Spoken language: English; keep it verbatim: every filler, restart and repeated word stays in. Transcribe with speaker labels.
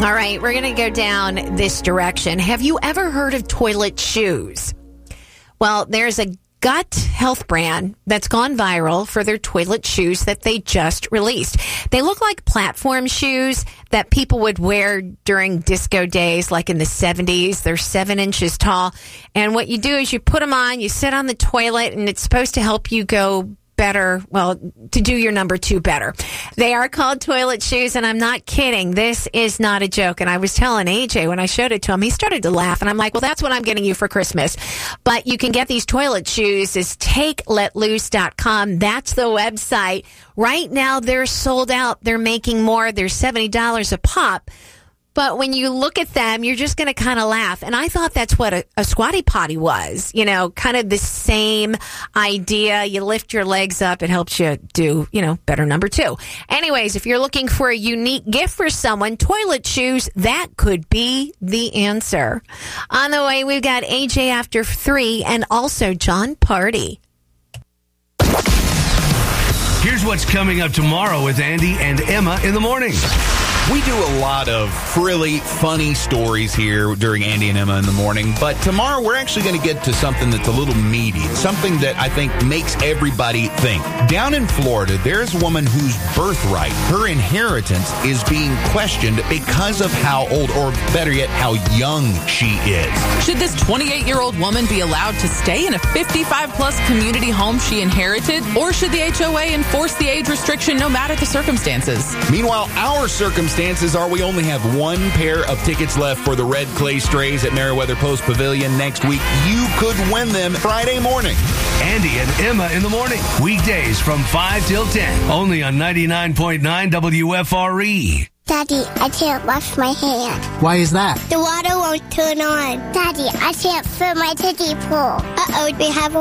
Speaker 1: All right, we're going to go down this direction. Have you ever heard of toilet shoes? Well, there's a gut health brand that's gone viral for their toilet shoes that they just released. They look like platform shoes that people would wear during disco days, like in the seventies. They're seven inches tall. And what you do is you put them on, you sit on the toilet, and it's supposed to help you go better, well, to do your number two better. They are called toilet shoes, and I'm not kidding. This is not a joke. And I was telling A J when I showed it to him, he started to laugh, and I'm like, well, that's what I'm getting you for Christmas. But you can get these toilet shoes is take let loose dot com. That's the website. Right now, they're sold out. They're making more. They're seventy dollars a pop. But when you look at them, you're just going to kind of laugh. And I thought that's what a, a squatty potty was, you know, kind of the same idea. You lift your legs up. It helps you do, you know, better number two. Anyways, if you're looking for a unique gift for someone, toilet shoes, that could be the answer. On the way, we've got A J after three and also John Party.
Speaker 2: Here's what's coming up tomorrow with Andy and Emma in the morning.
Speaker 3: We do a lot of really funny stories here during Andy and Emma in the morning, but tomorrow we're actually going to get to something that's a little meaty, something that I think makes everybody think. Down in Florida, there's a woman whose birthright, her inheritance, is being questioned because of how old, or better yet, how young she is.
Speaker 4: Should this twenty-eight-year-old woman be allowed to stay in a fifty-five plus community home she inherited, or should the H O A enforce the age restriction no matter the circumstances?
Speaker 3: Meanwhile, our circumstances are we only have one pair of tickets left for the Red Clay Strays at Meriwether Post Pavilion next week. You could win them Friday morning.
Speaker 2: Andy and Emma in the morning. Weekdays from five till ten. Only on ninety-nine point nine W F R E.
Speaker 5: Daddy, I can't wash my hands.
Speaker 6: Why is that?
Speaker 5: The water won't turn on. Daddy, I can't fill my kiddie pool. Uh-oh, we have a